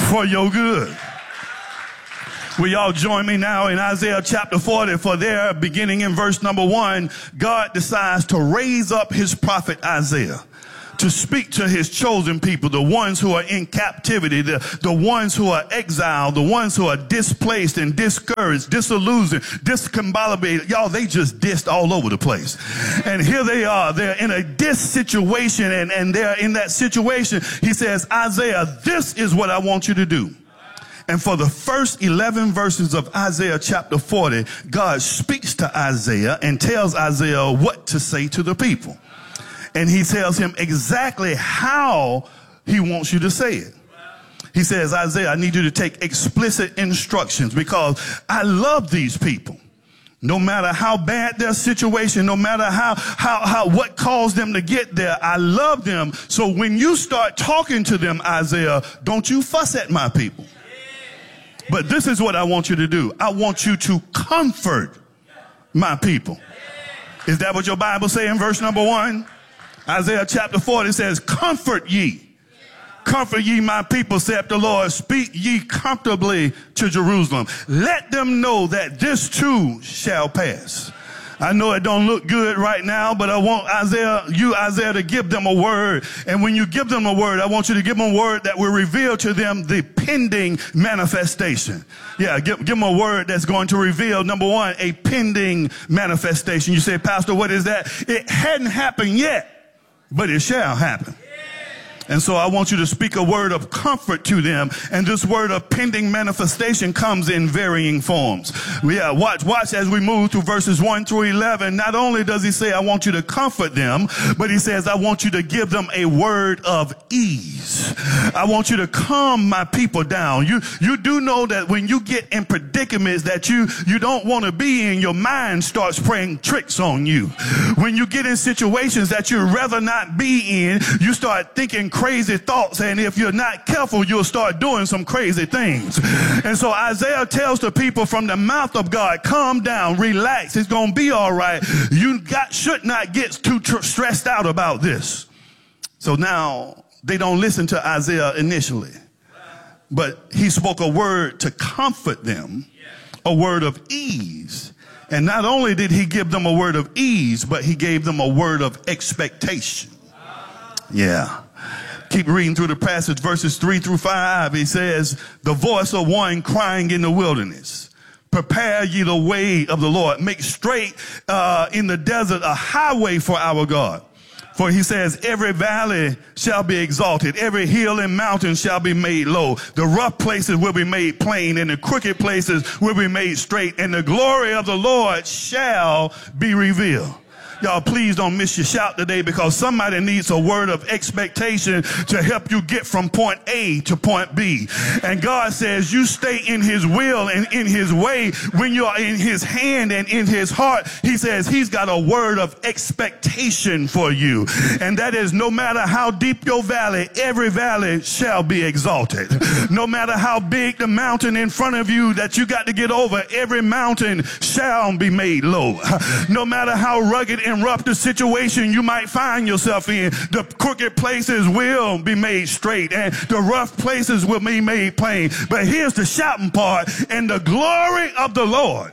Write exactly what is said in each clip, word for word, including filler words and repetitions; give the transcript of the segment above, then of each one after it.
for your good. Will y'all join me now in Isaiah chapter forty? For there, beginning in verse number one, God decides to raise up his prophet Isaiah to speak to his chosen people, the ones who are in captivity, the, the ones who are exiled, the ones who are displaced and discouraged, disillusioned, discombobulated. Y'all, they just dissed all over the place. And here they are. They're in a dis situation, and, and they're in that situation. He says, Isaiah, this is what I want you to do. And for the first eleven verses of Isaiah chapter forty, God speaks to Isaiah and tells Isaiah what to say to the people. And he tells him exactly how he wants you to say it. He says, Isaiah, I need you to take explicit instructions because I love these people. No matter how bad their situation, no matter how, how, how, what caused them to get there, I love them. So when you start talking to them, Isaiah, don't you fuss at my people. But this is what I want you to do. I want you to comfort my people. Is that what your Bible says in verse number one? Isaiah chapter forty says, comfort ye. Comfort ye my people, saith the Lord. Speak ye comfortably to Jerusalem. Let them know that this too shall pass. I know it don't look good right now, but I want Isaiah, you, Isaiah, to give them a word. And when you give them a word, I want you to give them a word that will reveal to them the pending manifestation. Yeah, give, give them a word that's going to reveal, number one, a pending manifestation. You say, Pastor, what is that? It hadn't happened yet, but it shall happen. And so I want you to speak a word of comfort to them. And this word of pending manifestation comes in varying forms. Yeah, watch, watch as we move through verses one through eleven. Not only does he say, I want you to comfort them, but he says, I want you to give them a word of ease. I want you to calm my people down. You, you do know that when you get in predicaments that you, you don't want to be in, your mind starts playing tricks on you. When you get in situations that you'd rather not be in, you start thinking crazy thoughts, and if you're not careful, you'll start doing some crazy things. And so Isaiah tells the people from the mouth of God, calm down, relax, it's going to be all right. You got, should not get too tr stressed out about this. So now they don't listen to Isaiah initially, but he spoke a word to comfort them, a word of ease. And not only did he give them a word of ease, but he gave them a word of expectation. Yeah. Keep reading through the passage, verses three through five. He says, the voice of one crying in the wilderness, prepare ye the way of the Lord. Make straight uh, in the desert a highway for our God. For he says, every valley shall be exalted. Every hill and mountain shall be made low. The rough places will be made plain, and the crooked places will be made straight. And the glory of the Lord shall be revealed. Y'all, please don't miss your shout today, because somebody needs a word of expectation to help you get from point A to point B. And God says you stay in his will and in his way. When you're in his hand and in his heart, he says he's got a word of expectation for you. And that is, no matter how deep your valley, every valley shall be exalted. No matter how big the mountain in front of you that you got to get over, every mountain shall be made low. No matter how rugged and and rough the situation you might find yourself in, the crooked places will be made straight, and the rough places will be made plain. But here's the shouting part: and the glory of the Lord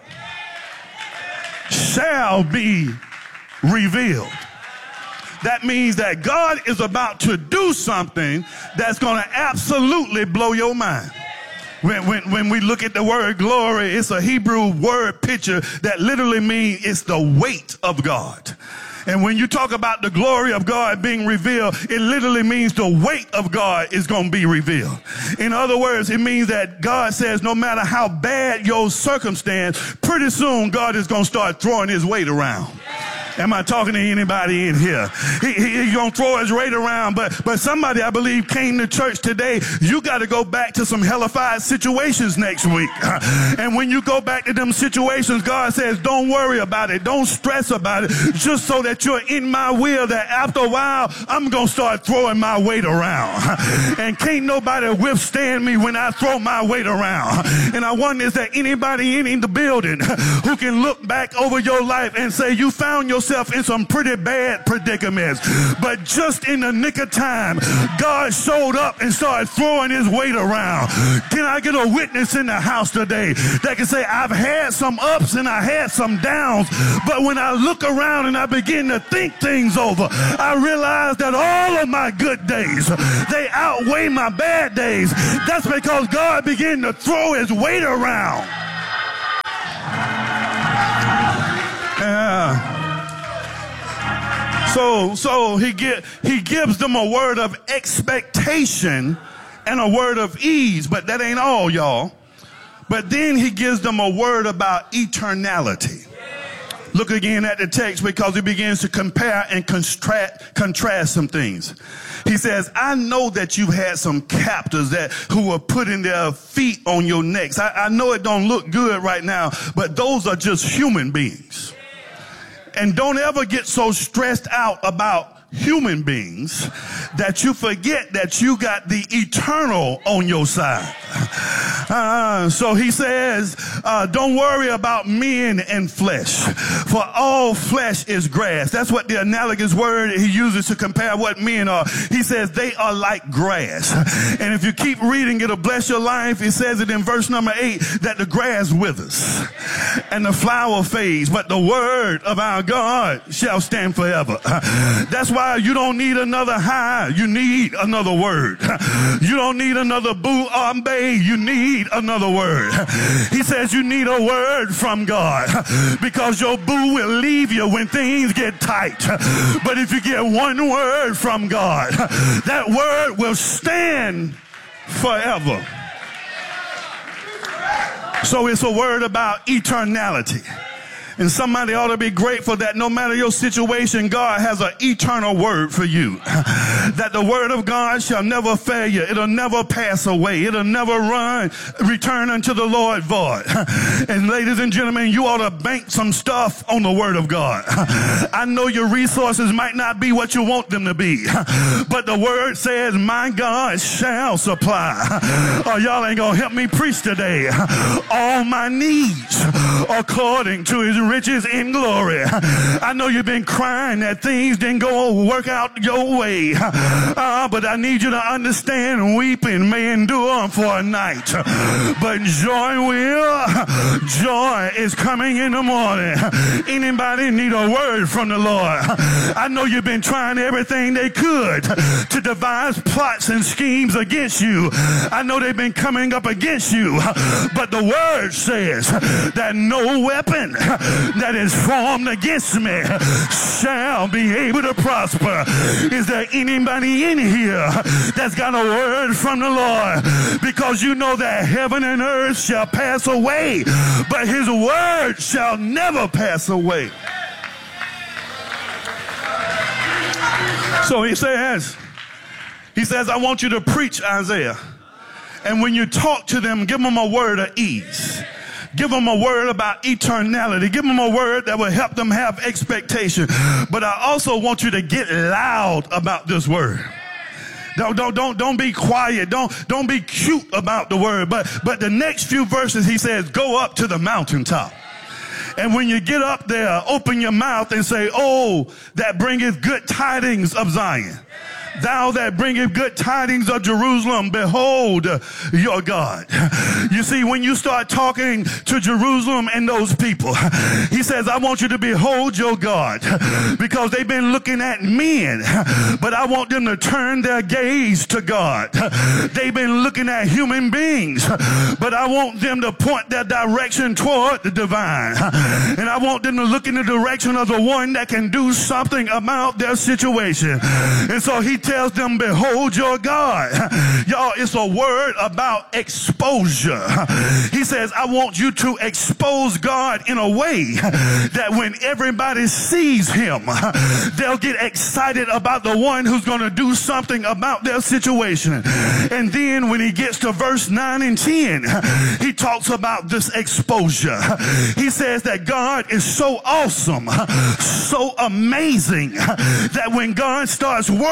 shall be revealed. That means that God is about to do something that's going to absolutely blow your mind. When, when, when we look at the word glory, it's a Hebrew word picture that literally means it's the weight of God. And when you talk about the glory of God being revealed, it literally means the weight of God is going to be revealed. In other words, it means that God says no matter how bad your circumstance, pretty soon God is going to start throwing his weight around. Am I talking to anybody in here? He, he, he's going to throw his weight around, but, but somebody, I believe, came to church today. You got to go back to some hellified situations next week. And when you go back to them situations, God says, don't worry about it. Don't stress about it. Just so that you're in my will, that after a while, I'm going to start throwing my weight around. And can't nobody withstand me when I throw my weight around. And I wonder, is there anybody in, in the building who can look back over your life and say you found yourself yourself in some pretty bad predicaments. But just in the nick of time, God showed up and started throwing his weight around. Can I get a witness in the house today that can say, I've had some ups and I had some downs, but when I look around and I begin to think things over, I realize that all of my good days, they outweigh my bad days. That's because God began to throw his weight around. Yeah. So, so he get, he gives them a word of expectation and a word of ease, but that ain't all, y'all. But then he gives them a word about eternality. Look again at the text, because he begins to compare and contrast, contrast some things. He says, I know that you've had some captors that who were putting their feet on your necks. I, I know it don't look good right now, but those are just human beings. And don't ever get so stressed out about human beings that you forget that you got the eternal on your side. Uh, so he says, uh, don't worry about men and flesh, for all flesh is grass. That's what the analogous word he uses to compare what men are. He says they are like grass. And if you keep reading, it'll bless your life. He says it in verse number eight, that the grass withers and the flower fades, but the word of our God shall stand forever. That's why you don't need another high. You need another word. You don't need another boo ambe. You need another word. He says you need a word from God, because your boo will leave you when things get tight. But if you get one word from God, that word will stand forever. So it's a word about eternality. And somebody ought to be grateful that no matter your situation, God has an eternal word for you. That the word of God shall never fail you. It'll never pass away. It'll never run, return unto the Lord void. And ladies and gentlemen, you ought to bank some stuff on the word of God. I know your resources might not be what you want them to be, but the word says, my God shall supply. Oh, y'all ain't gonna help me preach today. All my needs according to his riches in glory. I know you've been crying that things didn't go work out your way, uh, but I need you to understand, weeping may endure for a night, but joy will. Joy is coming in the morning. Anybody need a word from the Lord? I know you've been trying everything they could to devise plots and schemes against you. I know they've been coming up against you, but the word says that no weapon that is formed against me shall be able to prosper. Is there anybody in here that's got a word from the Lord? Because you know that heaven and earth shall pass away, but his word shall never pass away. So he says, he says, I want you to preach Isaiah. And when you talk to them, give them a word of ease. Give them a word about eternality. Give them a word that will help them have expectation. But I also want you to get loud about this word. Don't, don't, don't, don't be quiet. Don't, don't be cute about the word. But, but the next few verses, he says, go up to the mountaintop. And when you get up there, open your mouth and say, oh, that bringeth good tidings of Zion. Thou that bringeth good tidings of Jerusalem, behold your God. You see, when you start talking to Jerusalem and those people, he says, I want you to behold your God, because they've been looking at men, but I want them to turn their gaze to God. They've been looking at human beings, but I want them to point their direction toward the divine. And I want them to look in the direction of the one that can do something about their situation. And so he tells them, behold your God. Y'all, it's a word about exposure. He says, I want you to expose God in a way that when everybody sees him, they'll get excited about the one who's going to do something about their situation. And then when he gets to verse nine and ten, he talks about this exposure. He says that God is so awesome, so amazing, that when God starts working,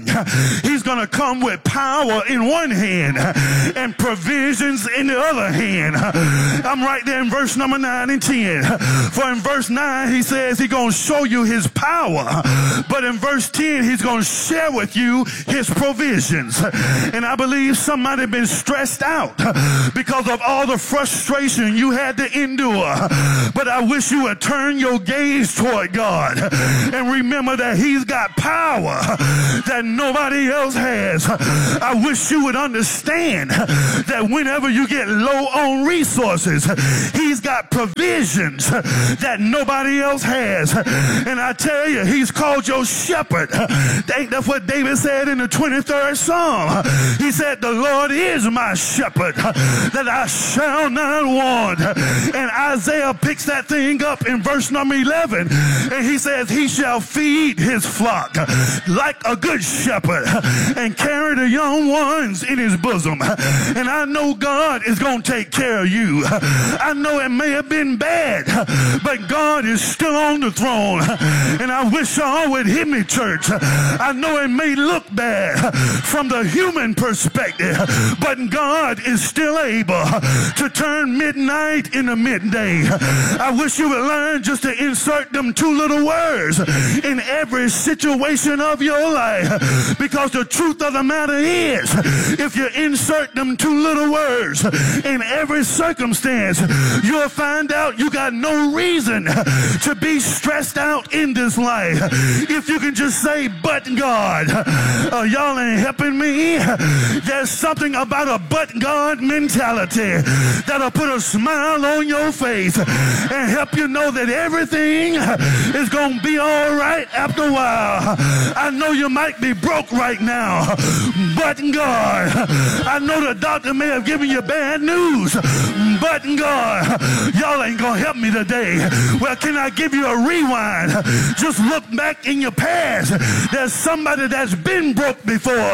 He's going to come with power in one hand and provisions in the other hand. I'm right there in verse number nine and ten. For in verse nine, he says he's going to show you his power. But in verse ten, he's going to share with you his provisions. And I believe somebody been stressed out because of all the frustration you had to endure. But I wish you would turn your gaze toward God and remember that he's got power that nobody else has. I wish you would understand that whenever you get low on resources, he's got provisions that nobody else has. And I tell you, he's called your shepherd. That's what David said in the twenty-third Psalm. He said, the Lord is my shepherd, that I shall not want. And Isaiah picks that thing up in verse number eleven, and he says, he shall feed his flock like a good shepherd and carry the young ones in his bosom. And I know God is going to take care of you. I know it may have been bad, but God is still on the throne. And I wish y'all would hear me, church. I know it may look bad from the human perspective, but God is still able to turn midnight into midday. I wish you would learn just to insert them two little words in every situation of your life, because the truth of the matter is, if you insert them two little words in every circumstance, you'll find out you got no reason to be stressed out in this life. If you can just say, but God. Uh, y'all ain't helping me. There's something about a but God mentality that'll put a smile on your face and help you know that everything is going to be all right after a while. I know you might be broke right now, but God. I know the doctor may have given you bad news, but God. Y'all ain't going to help me today. Well, can I give you a rewind? Just look back in your past. There's somebody that's been broke before,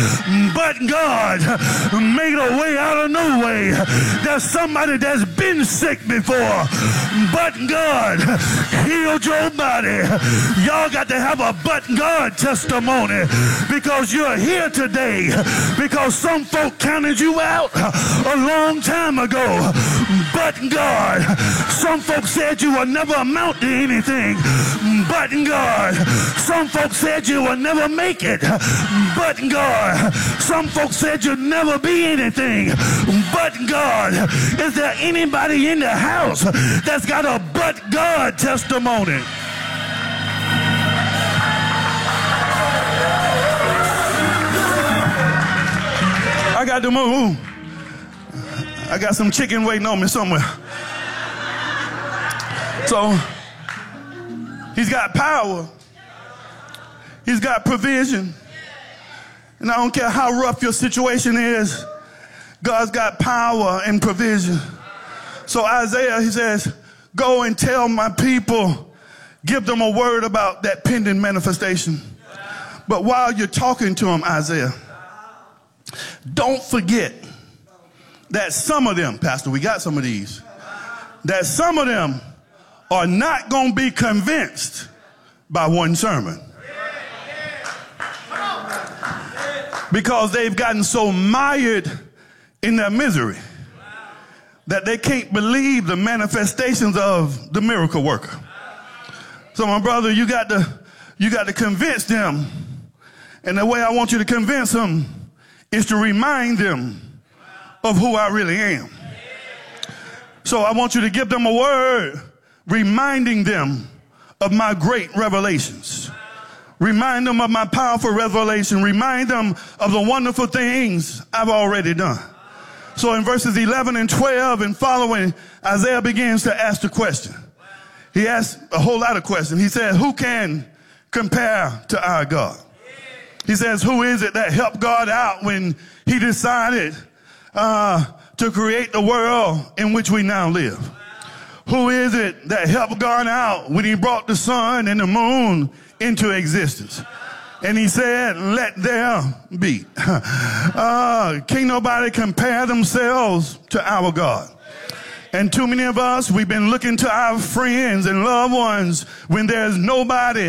but God made a way out of no way. There's somebody that's been sick before, but God healed your body. Y'all got to have a but God testimony, because you're here today because some folk counted you out a long time ago, but God. Some folks said you will never amount to anything, but God. Some folks said you will never make it, but God. Some folks said you'll never be anything, but God. Is there anybody in the house that's got a but God testimony? I got to move. I got some chicken waiting on me somewhere. So he's got power. He's got provision. And I don't care how rough your situation is, God's got power and provision. So Isaiah, he says, go and tell my people, give them a word about that pending manifestation. But while you're talking to them, Isaiah, don't forget that some of them, Pastor, we got some of these, that some of them are not going to be convinced by one sermon. Because they've gotten so mired in their misery that they can't believe the manifestations of the miracle worker. So my brother, you got to, you got to convince them. And the way I want you to convince them is to remind them of who I really am. So I want you to give them a word reminding them of my great revelations. Remind them of my powerful revelation. Remind them of the wonderful things I've already done. So in verses eleven and twelve and following, Isaiah begins to ask the question. He asks a whole lot of questions. He says, who can compare to our God? He says, who is it that helped God out when he decided uh, to create the world in which we now live? Who is it that helped God out when he brought the sun and the moon into existence? And he said, let there be. Uh, can't nobody compare themselves to our God. And too many of us, we've been looking to our friends and loved ones when there's nobody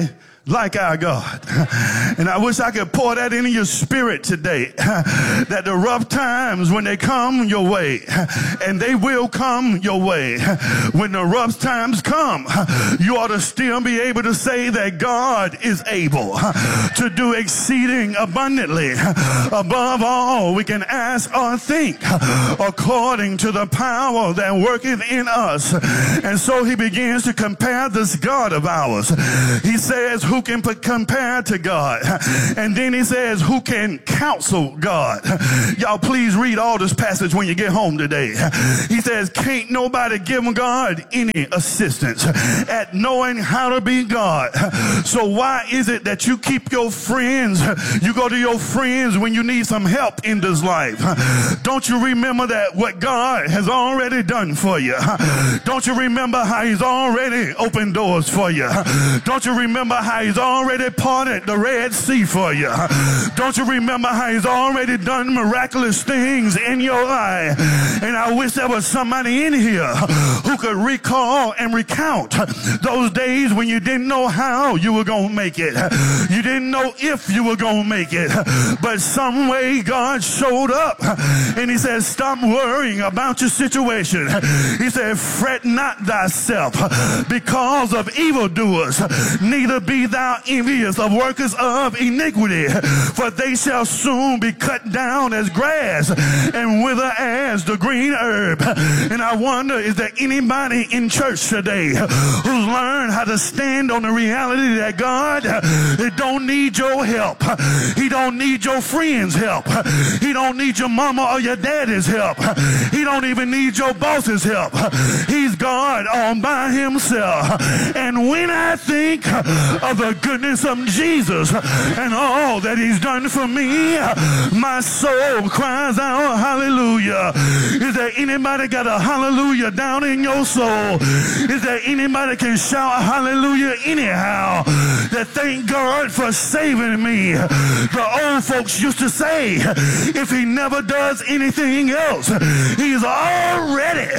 like our God. And I wish I could pour that into your spirit today, that the rough times, when they come your way, and they will come your way, when the rough times come, you ought to still be able to say that God is able to do exceeding abundantly above all we can ask or think, according to the power that worketh in us. And so he begins to compare this God of ours. He says, who can compare to God? And then he says, who can counsel God? Y'all please read all this passage when you get home today. He says, can't nobody give God any assistance at knowing how to be God. So why is it that you keep your friends, you go to your friends when you need some help in this life? Don't you remember that what God has already done for you? Don't you remember how he's already opened doors for you? Don't you remember how he's already parted the Red Sea for you? Don't you remember how he's already done miraculous things in your life? And I wish there was somebody in here who could recall and recount those days when you didn't know how you were going to make it. You didn't know if you were going to make it. But some way God showed up and he said, stop worrying about your situation. He said, fret not thyself because of evildoers, neither be thou envious of workers of iniquity, for they shall soon be cut down as grass and wither as the green herb. And I wonder, is there anybody in church today who's learned how to stand on the reality that God, it don't need your help. He don't need your friends' help. He don't need your mama or your daddy's help. He don't even need your boss's help. He's God all by himself. And when I think of the goodness of Jesus and all that he's done for me, my soul cries out, hallelujah. Is there anybody got a hallelujah down in your soul? Is there anybody can shout hallelujah anyhow? That thank God for saving me. The old folks used to say, if he never does anything else, he's already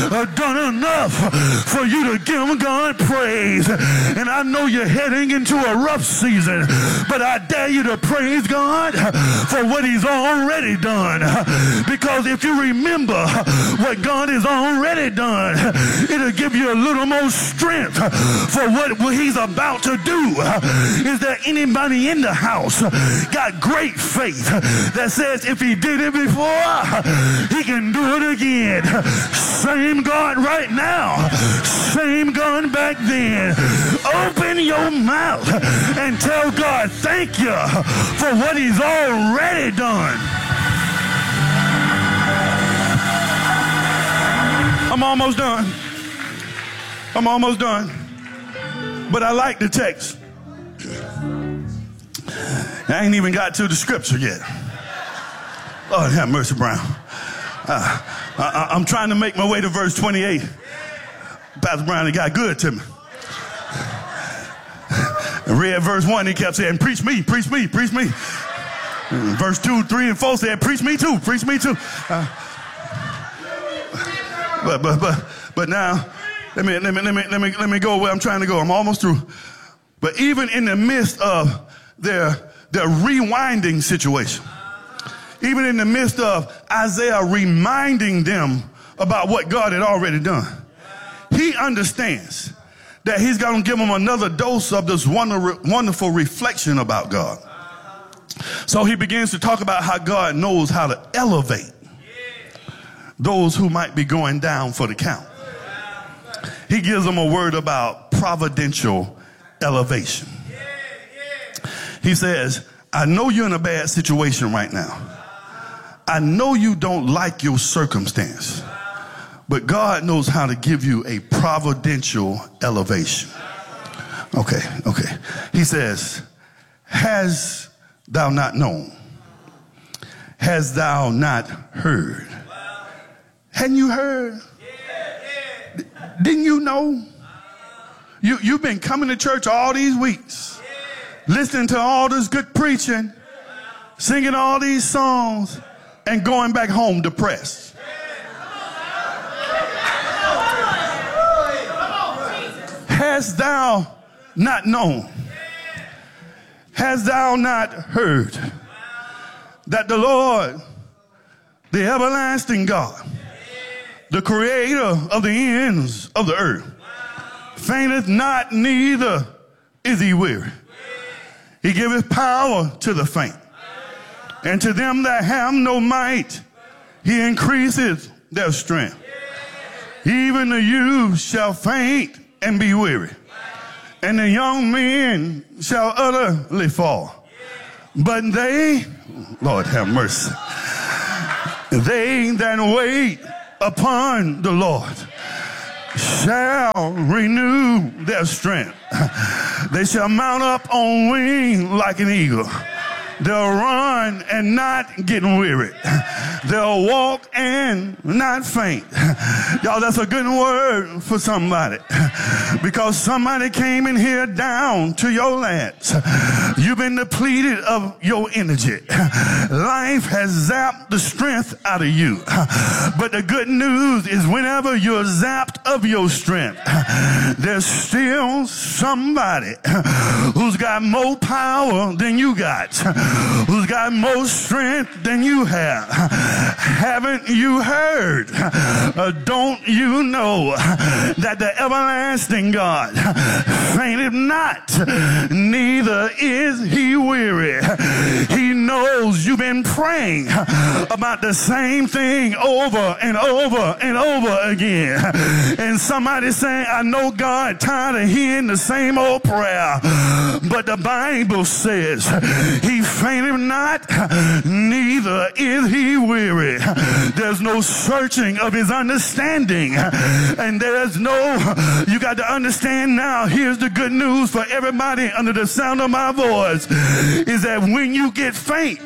done enough for you to give God praise. And I know you're heading into a rough season, but I dare you to praise God for what he's already done. Because if you remember what God has already done, it'll give you a little more strength for what he's about to do. Is there anybody in the house got great faith that says if he did it before, he can do it again? Same God right now, same God back then. Open your mouth and tell God thank you for what he's already done. I'm almost done. I'm almost done. But I like the text. I ain't even got to the scripture yet. Lord have mercy, Brown. Uh, I, I'm trying to make my way to verse twenty-eight. Pastor Brown, it got good to me. I read verse one, he kept saying, preach me, preach me, preach me. And verse two, three, and four said, preach me too, preach me too. Uh, but but but but now, let me let me let me let me let me go where I'm trying to go. I'm almost through. But even in the midst of their their rewinding situation, even in the midst of Isaiah reminding them about what God had already done, he understands that he's going to give them another dose of this wonder, wonderful reflection about God. So he begins to talk about how God knows how to elevate those who might be going down for the count. He gives them a word about providential elevation. He says, I know you're in a bad situation right now. I know you don't like your circumstance, but God knows how to give you a providential elevation. Okay, okay. He says, has thou not known? Has thou not heard? Hadn't you heard? Didn't you know? You, you've been coming to church all these weeks, listening to all this good preaching, singing all these songs, and going back home depressed. Hast thou not known? Hast thou not heard that the Lord, the everlasting God, the creator of the ends of the earth, fainteth not, neither is he weary. He giveth power to the faint, and to them that have no might, he increaseth their strength. Even the youth shall faint and be weary, and the young men shall utterly fall. But they, Lord have mercy, they that wait upon the Lord shall renew their strength. They shall mount up on wings like an eagle. They'll run and not get weary. They'll walk and not faint. Y'all, that's a good word for somebody, because somebody came in here down to your last. You've been depleted of your energy. Life has zapped the strength out of you. But the good news is whenever you're zapped of your strength, there's still somebody who's got more power than you got, who's got more strength than you have. Haven't you heard? Uh, don't you know that the everlasting God fainteth not, neither is he weary? He knows you've been praying about the same thing over and over and over again. And somebody saying, I know God tired of hearing the same old prayer, but the Bible says he fainteth not, neither is he weary. There's no searching of his understanding, and there's no, you got to understand now, here's the good news for everybody under the sound of my voice, is that when you get faint,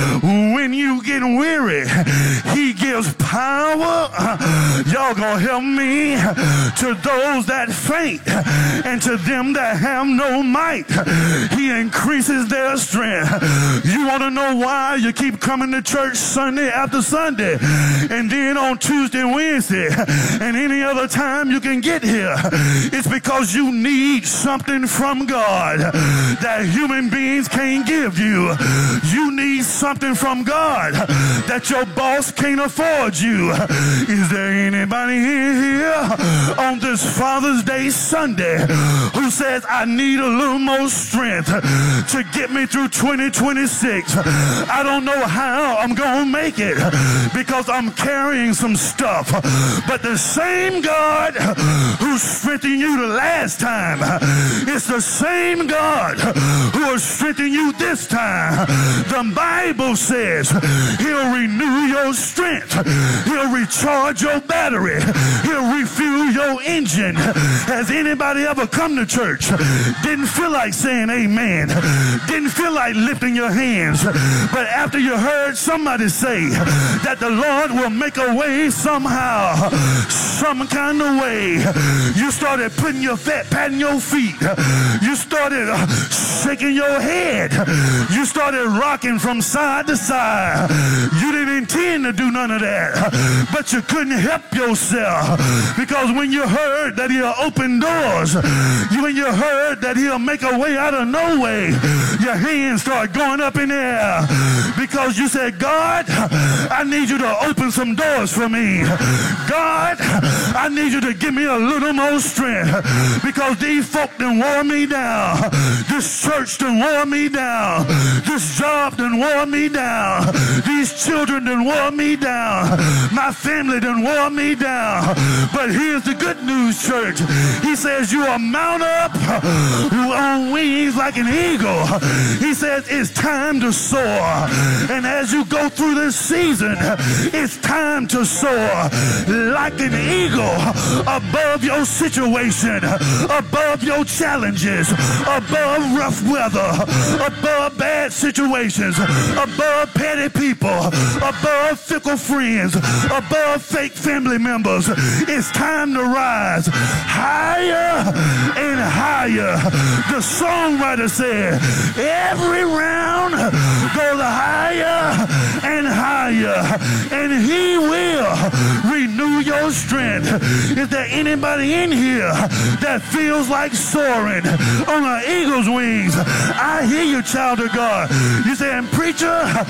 when you get weary, he gives power, y'all gonna help me, to those that faint, and to them that have no might, he increases their strength. You want to know why you keep coming to church Sunday after Sunday, and then on Tuesday, Wednesday, and any other time you can get here? It's because you need something from God that human beings can't give you. You need something from God that your boss can't afford you. Is there anybody in here on this Father's Day Sunday who says, I need a little more strength to get me through twenty twenty-six? I don't know how I'm going to make it because I'm carrying some stuff. But the same God who strengthened you the last time, it's the same God who will strengthen you this time. The Bible says he'll renew your strength. He'll recharge your battery. He'll refuel your engine. Has anybody ever come to church, didn't feel like saying amen, didn't feel like lifting your hands, but after you heard somebody say that the Lord will make a way somehow, some kind of way, you started putting your fat, patting your feet, you started uh, shaking your head, you started rocking from side to side. You didn't intend to do none of that, but you couldn't help yourself, because when you heard that he'll open doors, you, when you heard that he'll make a way out of no way, your hands start going up in the air, because you said, God, I need you to open some doors for me. God, I need you to give me a little more strength, because these folk done wore me down. This church done wore me down. This job done wore me down. These children done wore me down. My family done wore me down. But here's the good news, church. He says you are mount up on wings like an eagle. He says it's time to soar. And as you go through this season, it's time to soar like an eagle above your situation, above your challenges, above rough weather, above bad situations, above petty people, above fickle friends, above fake family members. It's time to rise higher and higher. The songwriter said, every round goes higher and higher, and he will renew your strength. Is there anybody in here that feels like soaring on an eagle's wings? I hear you, child of God. You saying, preacher,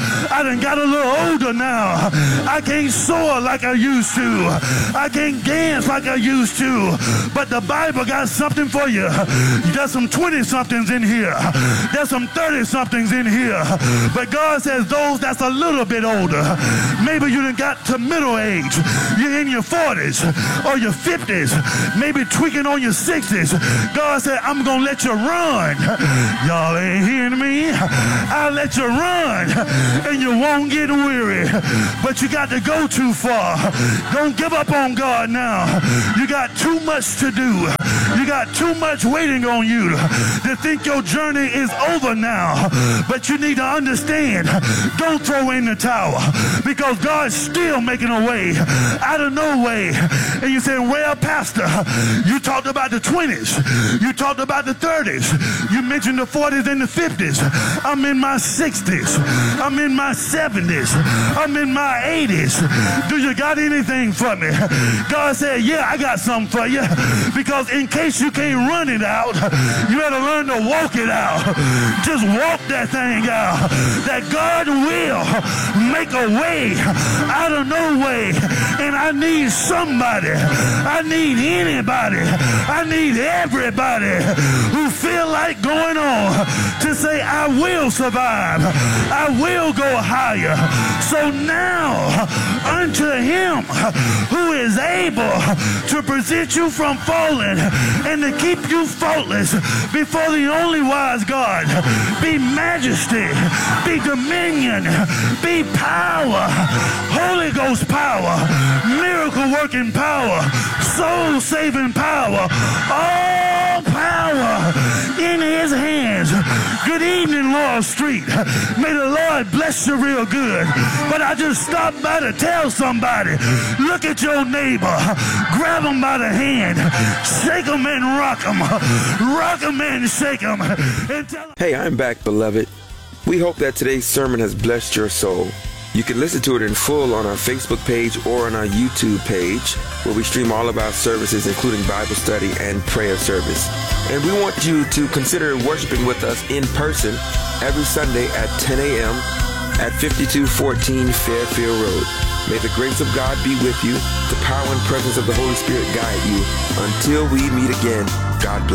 I done got a little older now. I can't soar like I used to. I can't dance like I used to. But the Bible got something for you. There's some twenty-somethings in here. There's some thirty-somethings in here. But God says those that's a little bit older. Maybe you done got to middle age. You're in your forties or your fifties. Maybe tweaking on your sixties. God said, I'm going to let you run. Y'all ain't hearing me? I'll let you run and you won't get weary. But you got to go too far. Don't give up on God now. You got too much to do. You got too much waiting on you to think your journey is over now. But you need to understand, don't throw in the towel, because God's still making a way out of no way. And you say, well, Pastor, you talked about the twenties. You talked about the thirties. You mentioned the forties and the fifties. I'm in my sixties. I'm in my seventies. I'm in my eighties. Do you got anything for me? God said, yeah, I got something for you. Because in case you can't run it out, you better learn to walk it out. Just walk that thing out. That God will make a way out of no way. And I need somebody. I need anybody. I need everybody who feel like going on to say, I will survive. I will go higher. So now unto him who is able to present you from falling and to keep you faultless before the only wise God, be majesty, be dominion, be power, Holy Ghost power, miracle working power, soul saving power, all power in his hands. Good evening, Laurel Street. May the Lord bless you real good. But I just stopped by to tell somebody, look at your neighbor, grab him by the hand, shake him and rock him, rock him and shake him, and tell him. Hey, I'm back, beloved. We hope that today's sermon has blessed your soul. You can listen to it in full on our Facebook page or on our YouTube page, where we stream all of our services, including Bible study and prayer service. And we want you to consider worshiping with us in person every Sunday at ten a m at fifty-two fourteen Fairfield Road. May the grace of God be with you, the power and presence of the Holy Spirit guide you. Until we meet again, God bless.